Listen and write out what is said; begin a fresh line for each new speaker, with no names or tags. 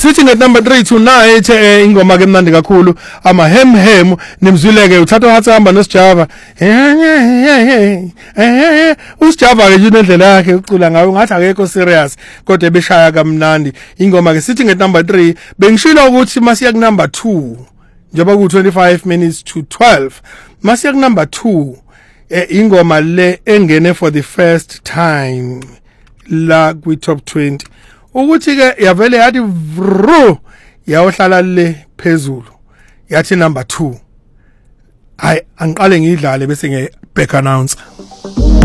sitting at number 3 tonight ingoma ke mnandi kakhulu amahem nimzwileke uthatha wathamba noSjava uSjava ke yindlela yakhe ucula ngayo ngathi akekho serious kodwa beshaya kamnandi ingoma ke sitting at number 3 bengishilo ukuthi masiya ku number 2 njengoba ku 25 minutes to 12 masiya ku number 2 ingoma le engene for the first time la kwi top 20 ukuthi ke yavele yathi vru yawohlala le phezulu yathi number 2 hayi angiqale ngidlale bese nge back announcer